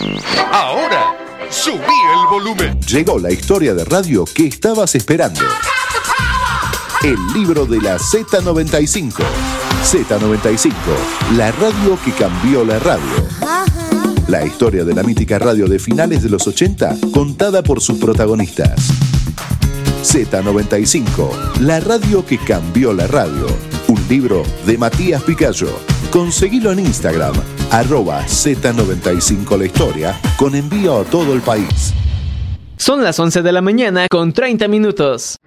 Ahora, subí el volumen. Llegó la historia de radio que estabas esperando. El libro de la Z95. Z95, la radio que cambió la radio. La historia de la mítica radio de finales de los 80, contada por sus protagonistas. Z95, la radio que cambió la radio. Un libro de Matías Picayo. Conseguilo en Instagram, @Z95 la historia, con envío a todo el país. Son las 11 de la mañana con 30 minutos.